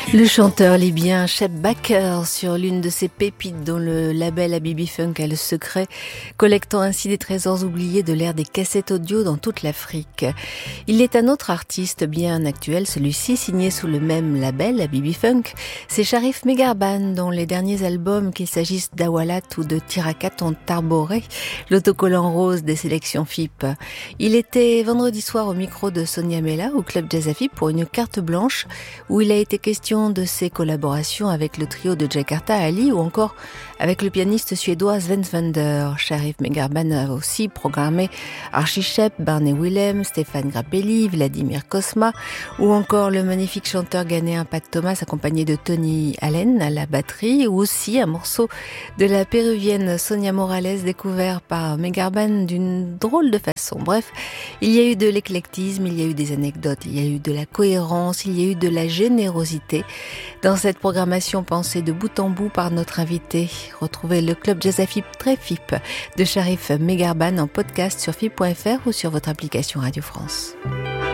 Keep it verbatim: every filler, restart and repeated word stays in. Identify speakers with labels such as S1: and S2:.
S1: Le chanteur libyen Cheb Bakr sur l'une de ses pépites dont le label Habibi Funk a le secret, collectant ainsi des trésors oubliés de l'ère des cassettes audio dans toute l'Afrique. Il est un autre artiste bien actuel, celui-ci signé sous le même label Habibi Funk. C'est Sharif Megarban dont les derniers albums, qu'il s'agisse d'Awalat ou de Tirakat, ont arboré l'autocollant rose des sélections F I P. Il était vendredi soir au micro de Sonia Mella au Club Jazz F I P pour une carte blanche où il a été question de ses collaborations avec le trio de Jakarta Ali ou encore avec le pianiste suédois Sven Svender. Sharif Megarban a aussi programmé Archie Shepp, Barney Willem, Stéphane Grappelli, Vladimir Cosma ou encore le magnifique chanteur ghanéen Pat Thomas accompagné de Tony Allen à la batterie, ou aussi un morceau de la péruvienne Sonia Morales découvert par Megarban d'une drôle de façon. Bref, il y a eu de l'éclectisme, il y a eu des anecdotes, il y a eu de la cohérence, il y a eu de la générosité dans cette programmation pensée de bout en bout par notre invité. Retrouvez le Club Jazz F I P très F I P de Sharif Megarban en podcast sur F I P point F R ou sur votre application Radio France.